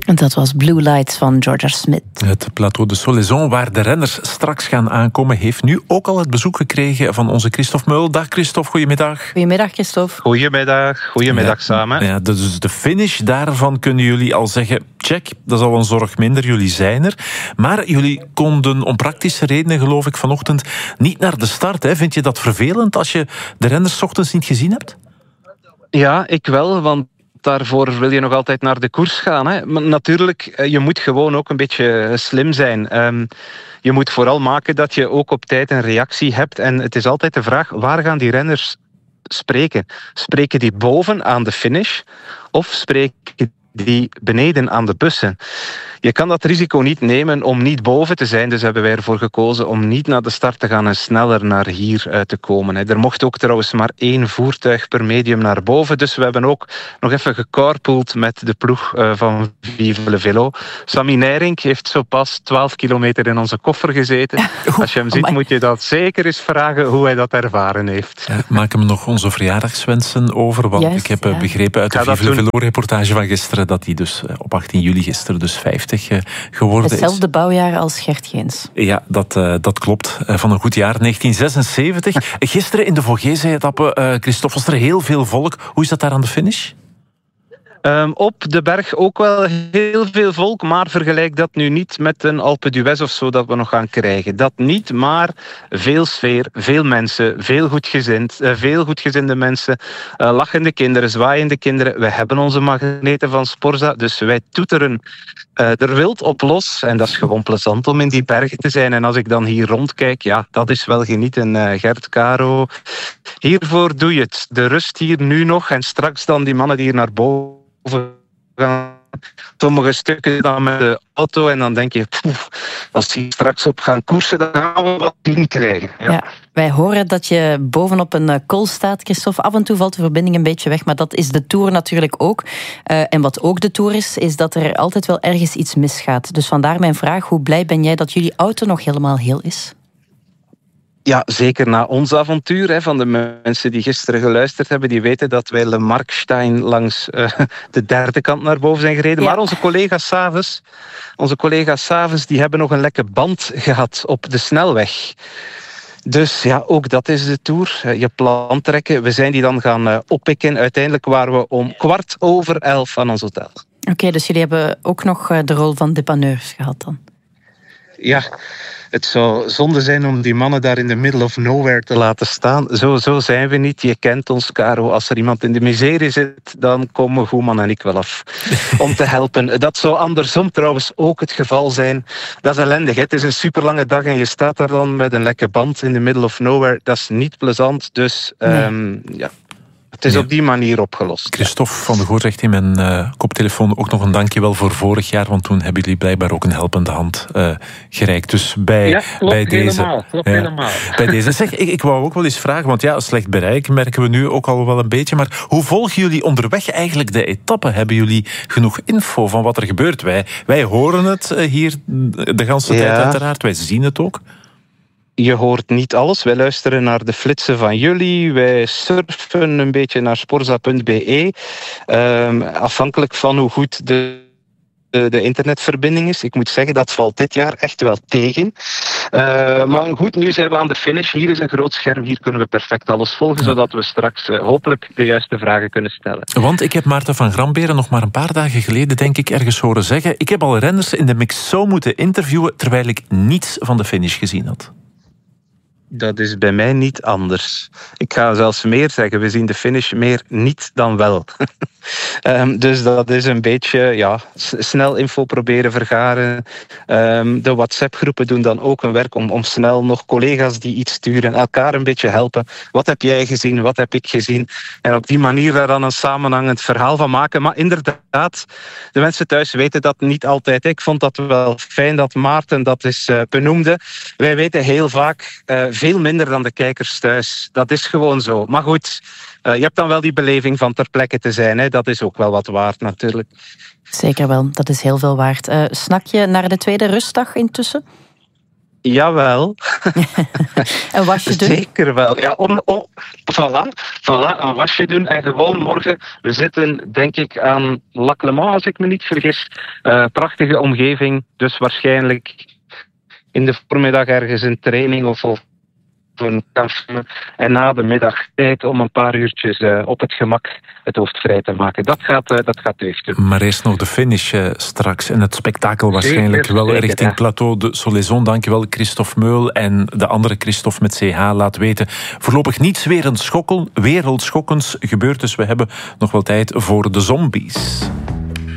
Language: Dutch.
Dat was Blue Lights van Jorja Smith. Het Plateau de Solaison, waar de renners straks gaan aankomen, heeft nu ook al het bezoek gekregen van onze Christophe Meul. Dag Christophe, goedemiddag. Goedemiddag Christophe. Goedemiddag samen. Ja, dus de finish, daarvan kunnen jullie al zeggen, check, dat is al een zorg minder, jullie zijn er. Maar jullie konden om praktische redenen, geloof ik, vanochtend niet naar de start. Hè? Vind je dat vervelend als je de renners 's ochtends niet gezien hebt? Ja, ik wel, want daarvoor wil je nog altijd naar de koers gaan. Hè. Maar natuurlijk, je moet gewoon ook een beetje slim zijn. Je moet vooral maken dat je ook op tijd een reactie hebt. En het is altijd de vraag, waar gaan die renners spreken? Spreken die boven aan de finish? Of spreken die beneden aan de bussen? Je kan dat risico niet nemen om niet boven te zijn. Dus hebben wij ervoor gekozen om niet naar de start te gaan en sneller naar hier te komen. Er mocht ook trouwens maar 1 voertuig per medium naar boven. Dus we hebben ook nog even gecarpooled met de ploeg van Vive le Velo. Sammy Nijrink heeft zo pas 12 kilometer in onze koffer gezeten. Als je hem ziet, moet je dat zeker eens vragen hoe hij dat ervaren heeft. Ja, maak hem nog onze verjaardagswensen over. Want ik heb begrepen uit de Vive le Velo-reportage van gisteren dat hij dus op 18 juli gisteren dus 50 geworden is. Hetzelfde bouwjaar als Gert Geens. Ja, dat klopt. Van een goed jaar, 1976. Gisteren in de Vogezen-etappe, Christophe, was er heel veel volk. Hoe is dat daar aan de finish? Op de berg ook wel heel veel volk, maar vergelijk dat nu niet met een Alpe d'Huez of zo dat we nog gaan krijgen. Dat niet, maar veel sfeer, veel mensen, veel goedgezinde mensen, lachende kinderen, zwaaiende kinderen. Wij hebben onze magneten van Sporza, dus wij toeteren er wild op los. En dat is gewoon plezant om in die bergen te zijn. En als ik dan hier rondkijk, ja, dat is wel genieten. Gert, Caro, hiervoor doe je het. De rust hier nu nog en straks dan die mannen die hier naar boven gaan. Sommige stukken dan met de auto en dan denk je, als die straks op gaan koersen, dan gaan we wat zien krijgen. Ja, wij horen dat je bovenop een kol staat, Christophe. Af en toe valt de verbinding een beetje weg, maar dat is de Tour natuurlijk ook. En wat ook de Tour is dat er altijd wel ergens iets misgaat. Dus vandaar mijn vraag, hoe blij ben jij dat jullie auto nog helemaal heel is? Ja, zeker na ons avontuur. Van de mensen die gisteren geluisterd hebben, die weten dat wij Le Markstein langs de derde kant naar boven zijn gereden. Ja. Maar onze collega's s'avonds, die hebben nog een lekke band gehad op de snelweg. Dus ja, ook dat is de Tour. Je plan trekken. We zijn die dan gaan oppikken. Uiteindelijk waren we om 11:15 aan ons hotel. Oké, dus jullie hebben ook nog de rol van depaneurs gehad dan? Ja, het zou zonde zijn om die mannen daar in the middle of nowhere te laten staan. Zo zijn we niet. Je kent ons, Caro. Als er iemand in de miserie zit, dan komen Goeman en ik wel af om te helpen. Dat zou andersom trouwens ook het geval zijn. Dat is ellendig. Het is een superlange dag en je staat daar dan met een lekke band in the middle of nowhere. Dat is niet plezant. Dus ja. Het is op die manier opgelost. Christophe van de Goor zegt in mijn koptelefoon ook nog een dankjewel voor vorig jaar, want toen hebben jullie blijkbaar ook een helpende hand gereikt. Dus bij deze... Helemaal. Bij deze. Zeg, ik wou ook wel eens vragen, want ja, slecht bereik merken we nu ook al wel een beetje, maar hoe volgen jullie onderweg eigenlijk de etappe? Hebben jullie genoeg info van wat er gebeurt? Wij horen het hier de hele tijd uiteraard, wij zien het ook. Je hoort niet alles. Wij luisteren naar de flitsen van jullie. Wij surfen een beetje naar sporza.be. Afhankelijk van hoe goed de internetverbinding is. Ik moet zeggen, dat valt dit jaar echt wel tegen. Maar goed, nu zijn we aan de finish. Hier is een groot scherm. Hier kunnen we perfect alles volgen, zodat we straks hopelijk de juiste vragen kunnen stellen. Want ik heb Maarten van Gramberen nog maar een paar dagen geleden, denk ik, ergens horen zeggen, ik heb al renners in de mix zo moeten interviewen, terwijl ik niets van de finish gezien had. Dat is bij mij niet anders. Ik ga zelfs meer zeggen, we zien de finish meer niet dan wel. Dus dat is een beetje snel info proberen vergaren. De WhatsApp-groepen doen dan ook een werk om snel nog collega's die iets sturen, elkaar een beetje helpen. Wat heb jij gezien, wat heb ik gezien? En op die manier daar dan een samenhangend verhaal van maken. Maar inderdaad, de mensen thuis weten dat niet altijd. Ik vond dat wel fijn dat Maarten dat eens benoemde. Wij weten heel vaak veel minder dan de kijkers thuis. Dat is gewoon zo. Maar goed, je hebt dan wel die beleving van ter plekke te zijn. Hè. Dat is ook wel wat waard natuurlijk. Zeker wel, dat is heel veel waard. Snak je naar de tweede rustdag intussen? Jawel. Een wasje doen? Zeker wel. Ja, voilà, een wasje doen. En gewoon morgen, we zitten denk ik aan Lac Le Mans, als ik me niet vergis. Prachtige omgeving, dus waarschijnlijk in de voormiddag ergens een training of een café. En na de middag tijd om een paar uurtjes op het gemak het hoofd vrij te maken. Dat gaat deugd doen. Maar eerst nog de finish straks en het spektakel waarschijnlijk wel richting Plateau de Solaison. Dankjewel Christophe Meul en de andere Christophe met CH laat weten. Voorlopig niets wereldschokkends gebeurd, dus we hebben nog wel tijd voor de zombies.